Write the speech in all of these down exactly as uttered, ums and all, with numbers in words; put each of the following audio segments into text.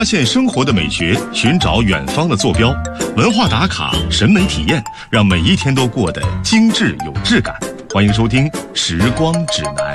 发现生活的美学，寻找远方的坐标，文化打卡，审美体验，让每一天都过得精致有质感。欢迎收听《时光指南》。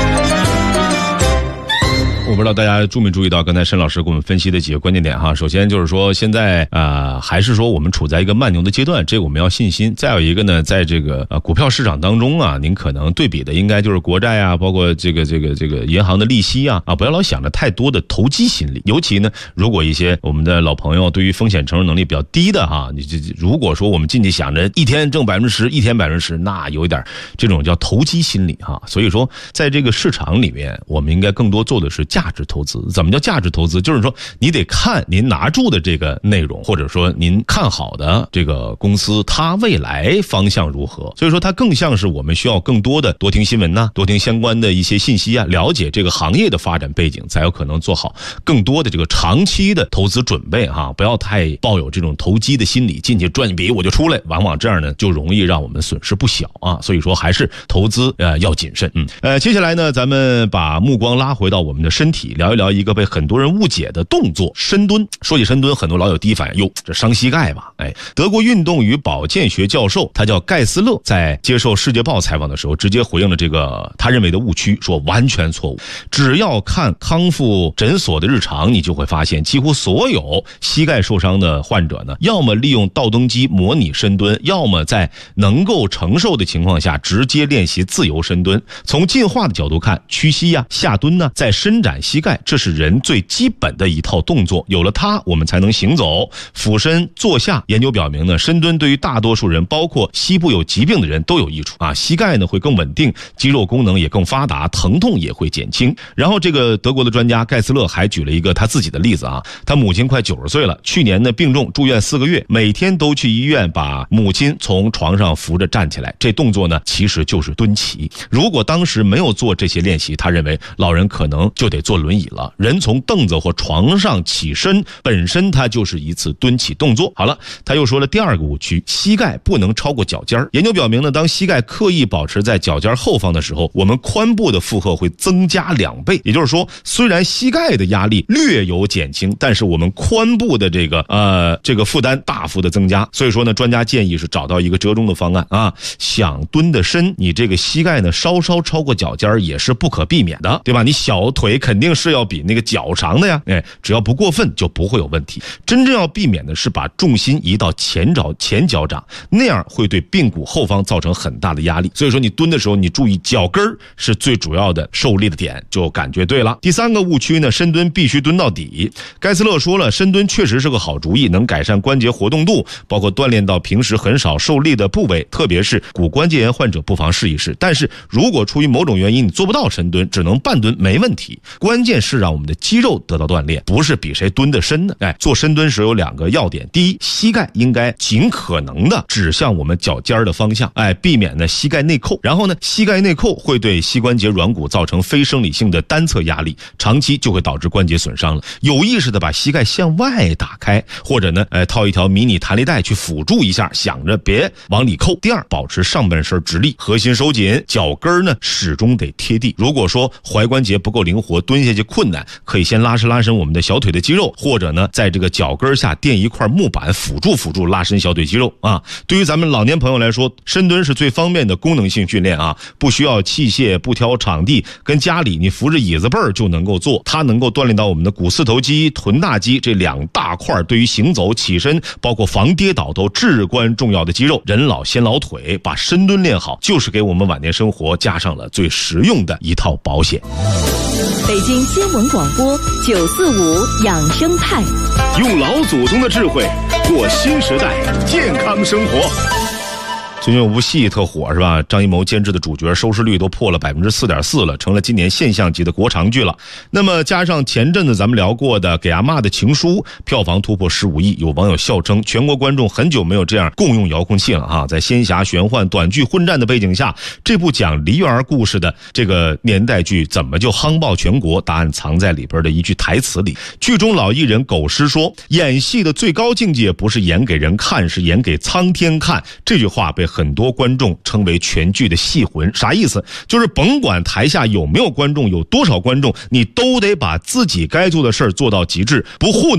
我不知道大家注没注意到刚才申老师给我们分析的几个关键点哈。首先就是说现在啊、呃，还是说我们处在一个慢牛的阶段，这个我们要信心。再有一个呢，在这个呃股票市场当中啊，您可能对比的应该就是国债啊，包括这个这个这个银行的利息啊啊，不要老想着太多的投机心理。尤其呢，如果一些我们的老朋友对于风险承受能力比较低的哈，你这如果说我们进去想着一天挣百分之十，一天百分之十，那有一点这种叫投机心理哈。所以说，在这个市场里面，我们应该更多做的是价值投资。怎么叫价值投资？就是说你得看您拿住的这个内容，或者说您看好的这个公司它未来方向如何。所以说它更像是我们需要更多的多听新闻呐、啊，多听相关的一些信息啊，了解这个行业的发展背景，才有可能做好更多的这个长期的投资准备哈。不要太抱有这种投机的心理，进去赚一笔我就出来，往往这样呢就容易让我们损失不小啊。所以说还是投资呃要谨慎。嗯，呃，接下来呢，咱们把目光拉回到我们的身体，聊一聊一个被很多人误解的动作——深蹲。说起深蹲，很多老友第一反应，哟，这伤膝盖吧？哎，德国运动与保健学教授，他叫盖斯勒，在接受《世界报》采访的时候，直接回应了这个他认为的误区，说完全错误。只要看康复诊所的日常，你就会发现，几乎所有膝盖受伤的患者呢，要么利用倒蹬机模拟深蹲，要么在能够承受的情况下直接练习自由深蹲。从进化的角度看，屈膝呀、下蹲呢，在伸展膝盖，这是人最基本的一套动作，有了它，我们才能行走、俯身、坐下。研究表明呢，深蹲对于大多数人，包括膝部有疾病的人都有益处啊。膝盖呢会更稳定，肌肉功能也更发达，疼痛也会减轻。然后这个德国的专家盖斯勒还举了一个他自己的例子啊，他母亲快九十岁了，去年呢病重住院四个月，每天都去医院把母亲从床上扶着站起来，这动作呢其实就是蹲起。如果当时没有做这些练习，他认为老人可能就得坐轮椅了。人从凳子或床上起身本身它就是一次蹲起动作。好了，他又说了第二个误区，膝盖不能超过脚尖。研究表明呢，当膝盖刻意保持在脚尖后方的时候，我们髋部的负荷会增加两倍。也就是说，虽然膝盖的压力略有减轻，但是我们髋部的这个呃这个负担大幅的增加。所以说呢，专家建议是找到一个折中的方案啊。想蹲得深，你这个膝盖呢稍稍超过脚尖也是不可避免的，对吧？你小腿肯定是要比那个脚长的呀，哎，只要不过分就不会有问题。真正要避免的是把重心移到前脚前脚掌，那样会对髌骨后方造成很大的压力。所以说你蹲的时候，你注意脚跟是最主要的受力的点，就感觉对了。第三个误区呢，深蹲必须蹲到底。盖斯勒说了，深蹲确实是个好主意，能改善关节活动度，包括锻炼到平时很少受力的部位，特别是骨关节炎患者不妨试一试。但是如果出于某种原因你做不到深蹲，只能半蹲没问题。关键是让我们的肌肉得到锻炼，不是比谁蹲得深的。哎，做深蹲时有两个要点，第一，膝盖应该尽可能的指向我们脚尖的方向，哎，避免呢膝盖内扣。然后呢，膝盖内扣会对膝关节软骨造成非生理性的单侧压力，长期就会导致关节损伤了。有意识的把膝盖向外打开，或者呢，哎，套一条迷你弹力带去辅助一下，想着别往里扣。第二，保持上半身直立，核心收紧，脚跟呢始终得贴地。如果说踝关节不够灵活，蹲下去困难，可以先拉伸拉伸我们的小腿的肌肉，或者呢，在这个脚跟下垫一块木板辅助辅助拉伸小腿肌肉啊。对于咱们老年朋友来说，深蹲是最方便的功能性训练啊，不需要器械，不挑场地，跟家里你扶着椅子背儿就能够做。它能够锻炼到我们的股四头肌、臀大肌这两大块对于行走、起身，包括防跌倒都至关重要的肌肉。人老先老腿，把深蹲练好，就是给我们晚年生活加上了最实用的一套保险。 北京新闻广播九四五养生派， 用老祖宗的智慧过新时代健康生活。最近有部戏特火是吧？张艺谋监制的主角收视率都破了 百分之四点四 了，成了今年现象级的国长剧了。那么加上前阵子咱们聊过的《给阿嬷的情书》，票房突破十五亿，有网友笑称全国观众很久没有这样共用遥控器了啊！在仙侠玄幻短剧混战的背景下，这部讲梨园故事的这个年代剧怎么就夯爆全国？答案藏在里边的一句台词里。剧中老艺人狗师说，演戏的最高境界不是演给人看，是演给苍天看。这句话被很多观众称为全剧的戏魂。啥意思？就是甭管台下有没有观众，有多少观众，你都得把自己该做的事儿做到极致，不糊弄